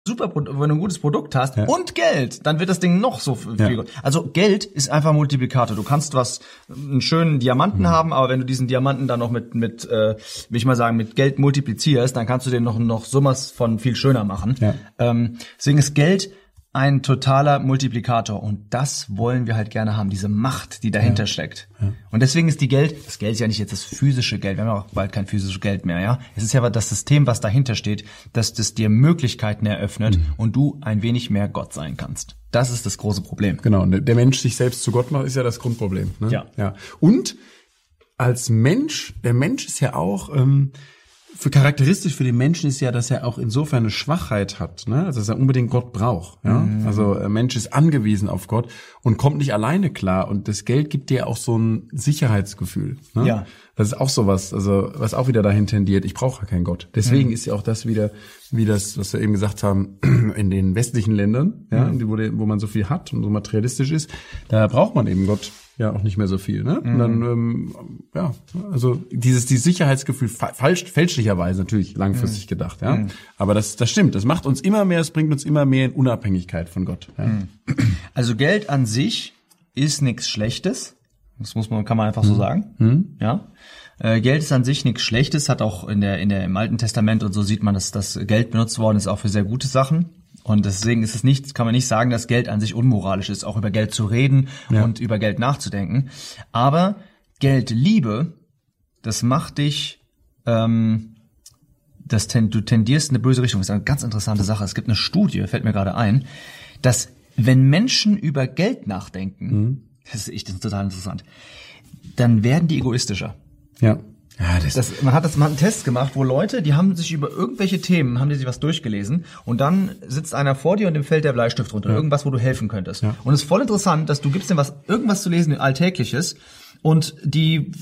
super, wenn du ein gutes Produkt hast und Geld, dann wird das Ding noch so viel. Ja. Also Geld ist einfach Multiplikator. Du kannst einen schönen Diamanten haben, aber wenn du diesen Diamanten dann noch mit will ich mal sagen, mit Geld multiplizierst, dann kannst du den noch sowas von viel schöner machen. Ja. Deswegen ist Geld ein totaler Multiplikator und das wollen wir halt gerne haben, diese Macht, die dahinter steckt. Ja. Und deswegen ist das Geld ist ja nicht jetzt das physische Geld, wir haben auch bald kein physisches Geld mehr, ja. Es ist ja das System, was dahinter steht, dass das dir Möglichkeiten eröffnet und du ein wenig mehr Gott sein kannst. Das ist das große Problem. Genau, und der Mensch sich selbst zu Gott macht, ist ja das Grundproblem. Ne? Ja. Und als Mensch, der Mensch ist ja auch charakteristisch für den Menschen ist ja, dass er auch insofern eine Schwachheit hat, ne? Also dass er unbedingt Gott braucht. Ja? Also ein Mensch ist angewiesen auf Gott und kommt nicht alleine klar. Und das Geld gibt dir auch so ein Sicherheitsgefühl. Ne? Ja. Das ist auch sowas, also was auch wieder dahin tendiert, ich brauche ja keinen Gott. Deswegen ist ja auch das wieder, wie das, was wir eben gesagt haben, in den westlichen Ländern, ja, wo man so viel hat und so materialistisch ist, da braucht man eben Gott ja auch nicht mehr so viel, ne? Und dann, also dieses Sicherheitsgefühl fälschlicherweise natürlich langfristig gedacht, ja. Aber das stimmt, das macht uns immer mehr, es bringt uns immer mehr in Unabhängigkeit von Gott. Ja. Also Geld an sich ist nichts Schlechtes. Das kann man einfach so sagen. Ja. Geld ist an sich nichts Schlechtes, hat auch im Alten Testament und so sieht man, dass das Geld benutzt worden ist auch für sehr gute Sachen. Und deswegen kann man nicht sagen, dass Geld an sich unmoralisch ist, auch über Geld zu reden und über Geld nachzudenken. Aber Geldliebe, das macht dich, du tendierst in eine böse Richtung. Das ist eine ganz interessante Sache. Es gibt eine Studie, fällt mir gerade ein, dass wenn Menschen über Geld nachdenken, das ist echt total interessant, dann werden die egoistischer. Ja. Man hat einen Test gemacht, wo Leute, die haben sich über irgendwelche Themen, haben die sich was durchgelesen und dann sitzt einer vor dir und dem fällt der Bleistift runter, irgendwas, wo du helfen könntest. Ja. Und es ist voll interessant, dass du gibst dem irgendwas zu lesen, Alltägliches, und die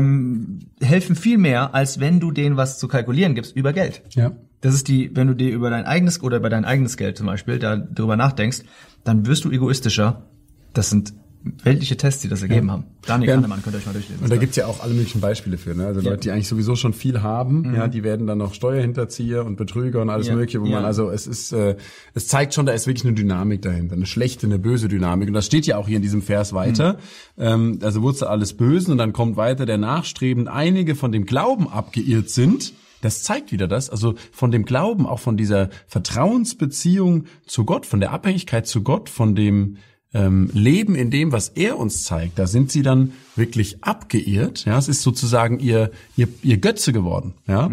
helfen viel mehr, als wenn du denen was zu kalkulieren gibst über Geld. Ja. Das ist wenn du dir über dein eigenes Geld zum Beispiel darüber nachdenkst, dann wirst du egoistischer. Das sind weltliche Tests, die das ergeben haben. Daniel Kahnemann, könnt ihr euch mal durchlesen. Und da gibt's ja auch alle möglichen Beispiele für, ne? Also Leute, die eigentlich sowieso schon viel haben, ja, die werden dann noch Steuerhinterzieher und Betrüger und alles Mögliche, wo man, also es zeigt schon, da ist wirklich eine Dynamik dahinter, eine schlechte, eine böse Dynamik. Und das steht ja auch hier in diesem Vers weiter. Also Wurzel alles Bösen, und dann kommt weiter, der nachstrebend einige von dem Glauben abgeirrt sind. Das zeigt wieder das, also von dem Glauben, auch von dieser Vertrauensbeziehung zu Gott, von der Abhängigkeit zu Gott, von dem Leben in dem, was er uns zeigt, da sind sie dann wirklich abgeirrt. Ja, es ist sozusagen ihr Götze geworden. Ja,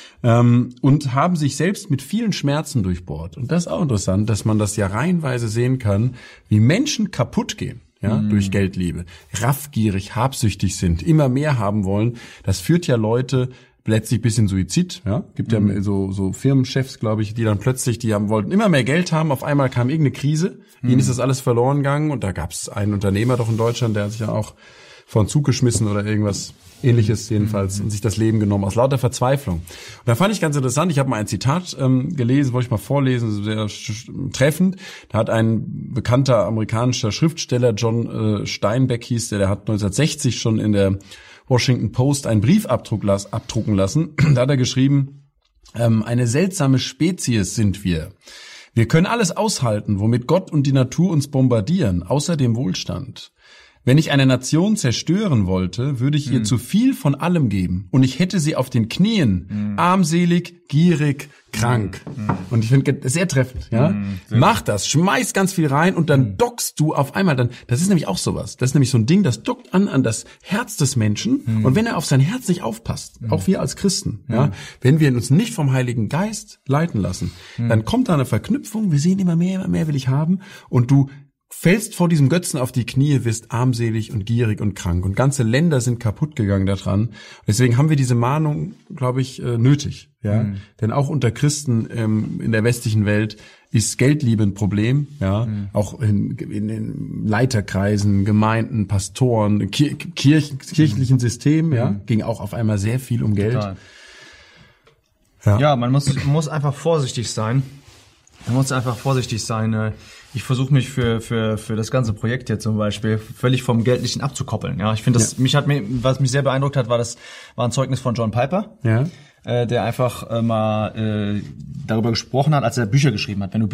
und haben sich selbst mit vielen Schmerzen durchbohrt. Und das ist auch interessant, dass man das ja reihenweise sehen kann, wie Menschen kaputt gehen. Ja, durch Geldliebe, raffgierig, habsüchtig sind, immer mehr haben wollen. Das führt ja Leute letztlich bis in Suizid, ja. Gibt ja so Firmenchefs, glaube ich, die dann plötzlich, wollten immer mehr Geld haben, auf einmal kam irgendeine Krise, ihnen ist das alles verloren gegangen, und da gab es einen Unternehmer doch in Deutschland, der hat sich dann auch vor den Zug geschmissen oder irgendwas Ähnliches jedenfalls und sich das Leben genommen, aus lauter Verzweiflung. Und da fand ich ganz interessant, ich habe mal ein Zitat gelesen, wollte ich mal vorlesen, sehr treffend. Da hat ein bekannter amerikanischer Schriftsteller, John Steinbeck hieß der hat 1960 schon in der Washington Post einen Brief abdrucken lassen. Da hat er geschrieben, eine seltsame Spezies sind wir. Wir können alles aushalten, womit Gott und die Natur uns bombardieren, außer dem Wohlstand. Wenn ich eine Nation zerstören wollte, würde ich ihr zu viel von allem geben. Und ich hätte sie auf den Knien, armselig, gierig, krank. Und ich finde das sehr treffend. Ja, mach das, schmeiß ganz viel rein und dann dockst du auf einmal. Das ist nämlich auch sowas. Das ist nämlich so ein Ding, das dockt an das Herz des Menschen. Und wenn er auf sein Herz nicht aufpasst, auch wir als Christen, ja, wenn wir uns nicht vom Heiligen Geist leiten lassen, dann kommt da eine Verknüpfung. Wir sehen immer mehr will ich haben. Und du fällst vor diesem Götzen auf die Knie, wirst armselig und gierig und krank. Und ganze Länder sind kaputt gegangen daran. Deswegen haben wir diese Mahnung, glaube ich, nötig. Ja, denn auch unter Christen in der westlichen Welt ist Geldliebe ein Problem. Ja, auch in den Leiterkreisen, Gemeinden, Pastoren, kirchlichen Systemen. Ja, ging auch auf einmal sehr viel um Geld. Ja, man muss einfach vorsichtig sein. Ich versuche mich für das ganze Projekt hier zum Beispiel völlig vom Geldlichen abzukoppeln. Ja, ich finde was mich sehr beeindruckt hat, war ein Zeugnis von John Piper. Ja. der einfach mal darüber gesprochen hat, als er Bücher geschrieben hat. Wenn du